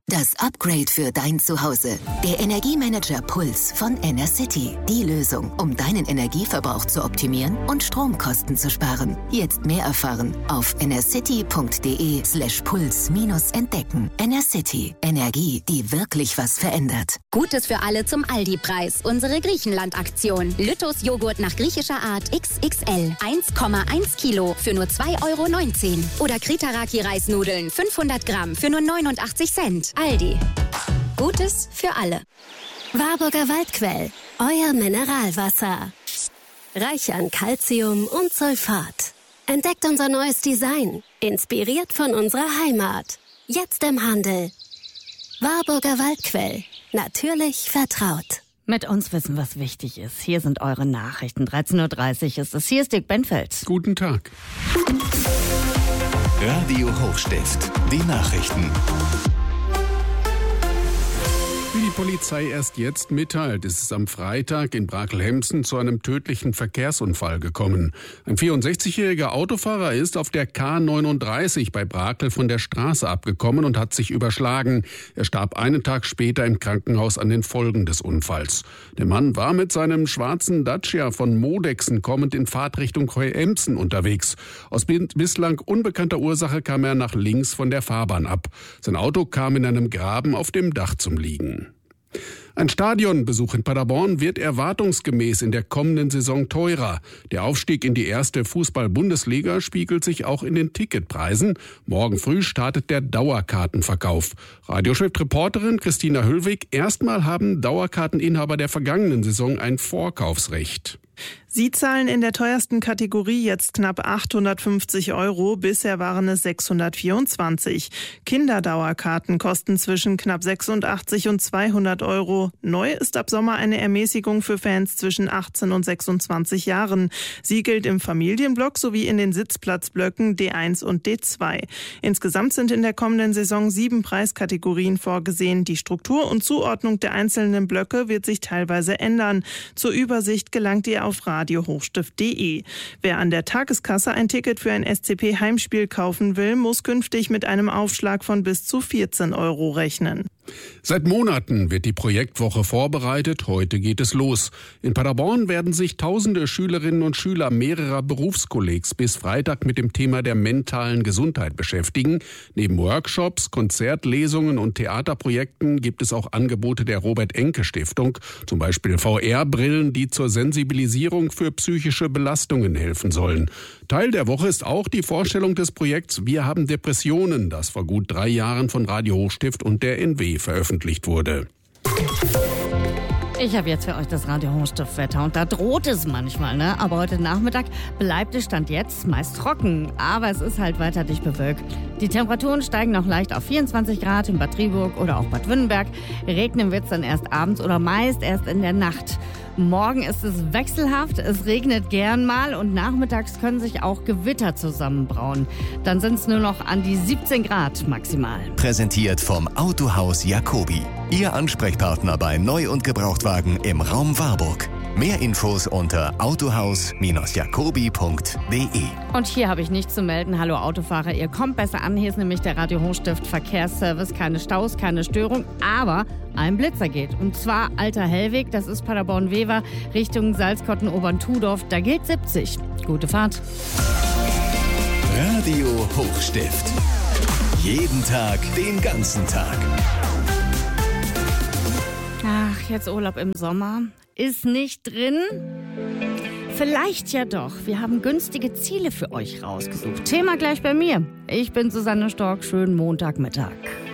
Das Upgrade für dein Zuhause. Der Energiemanager Puls von Enercity. Die Lösung, um deinen Energieverbrauch zu optimieren und Stromkosten zu sparen. Jetzt mehr erfahren auf enercity.de/puls-entdecken. Enercity. Energie, die wirklich was verändert. Gutes für alle zum Aldi-Preis. Unsere Griechenland-Aktion. Lüttos Joghurt nach griechischer Art XXL. 1,1 Kilo für nur 2,19 €. Oder Kritaraki-Reisnudeln 500 Gramm für nur 89 Cent. Aldi. Gutes für alle. Warburger Waldquell. Euer Mineralwasser. Reich an Calcium und Sulfat. Entdeckt unser neues Design. Inspiriert von unserer Heimat. Jetzt im Handel. Warburger Waldquell. Natürlich vertraut. Mit uns wissen, was wichtig ist. Hier sind eure Nachrichten. 13:30 Uhr ist es. Hier ist Dick Benfeld. Guten Tag. Radio Hochstift. Die Nachrichten. Wie die Polizei erst jetzt mitteilt, ist es am Freitag in Brakel-Hemsen zu einem tödlichen Verkehrsunfall gekommen. Ein 64-jähriger Autofahrer ist auf der K39 bei Brakel von der Straße abgekommen und hat sich überschlagen. Er starb einen Tag später im Krankenhaus an den Folgen des Unfalls. Der Mann war mit seinem schwarzen Dacia von Modexen kommend in Fahrtrichtung Heuemsen unterwegs. Aus bislang unbekannter Ursache kam er nach links von der Fahrbahn ab. Sein Auto kam in einem Graben auf dem Dach zum Liegen. Ein Stadionbesuch in Paderborn wird erwartungsgemäß in der kommenden Saison teurer. Der Aufstieg in die erste Fußball-Bundesliga spiegelt sich auch in den Ticketpreisen. Morgen früh startet der Dauerkartenverkauf. Radiochef-Reporterin Christina Höllwig: Erstmal haben Dauerkarteninhaber der vergangenen Saison ein Vorkaufsrecht. Sie zahlen in der teuersten Kategorie jetzt knapp 850 €. Bisher waren es 624. Kinderdauerkarten kosten zwischen knapp 86 und 200 €. Neu ist ab Sommer eine Ermäßigung für Fans zwischen 18 und 26 Jahren. Sie gilt im Familienblock sowie in den Sitzplatzblöcken D1 und D2. Insgesamt sind in der kommenden Saison 7 Preiskategorien vorgesehen. Die Struktur und Zuordnung der einzelnen Blöcke wird sich teilweise ändern. Zur Übersicht gelangt ihr auf radiohochstift.de. Wer an der Tageskasse ein Ticket für ein SCP-Heimspiel kaufen will, muss künftig mit einem Aufschlag von bis zu 14 € rechnen. Seit Monaten wird die Projektwoche vorbereitet. Heute geht es los. In Paderborn werden sich tausende Schülerinnen und Schüler mehrerer Berufskollegs bis Freitag mit dem Thema der mentalen Gesundheit beschäftigen. Neben Workshops, Konzertlesungen und Theaterprojekten gibt es auch Angebote der Robert-Enke-Stiftung, zum Beispiel VR-Brillen, die zur Sensibilisierung für psychische Belastungen helfen sollen. Teil der Woche ist auch die Vorstellung des Projekts Wir haben Depressionen, das vor gut 3 Jahren von Radio Hochstift und der NW veröffentlicht wurde. Ich habe jetzt für euch das Radio Hochstift-Wetter und da droht es manchmal, ne? Aber heute Nachmittag bleibt es Stand jetzt meist trocken, aber es ist halt weiter dicht bewölkt. Die Temperaturen steigen noch leicht auf 24 Grad in Bad Driburg oder auch Bad Wünnenberg. Regnen wird es dann erst abends oder meist erst in der Nacht. Morgen ist es wechselhaft, es regnet gern mal und nachmittags können sich auch Gewitter zusammenbrauen. Dann sind es nur noch an die 17 Grad maximal. Präsentiert vom Autohaus Jacobi. Ihr Ansprechpartner bei Neu- und Gebrauchtwagen im Raum Warburg. Mehr Infos unter autohaus-jacobi.de. Und hier habe ich nichts zu melden. Hallo Autofahrer, ihr kommt besser an. Hier ist nämlich der Radio Hochstift Verkehrsservice. Keine Staus, keine Störung, aber ein Blitzer geht. Und zwar Alter Hellweg, das ist Paderborn-Wever, Richtung Salzkotten-Obern-Tudorf. Da gilt 70. Gute Fahrt. Radio Hochstift. Jeden Tag, den ganzen Tag. Ach, jetzt Urlaub im Sommer. Ist nicht drin? Vielleicht ja doch. Wir haben günstige Ziele für euch rausgesucht. Thema gleich bei mir. Ich bin Susanne Stork. Schönen Montagmittag.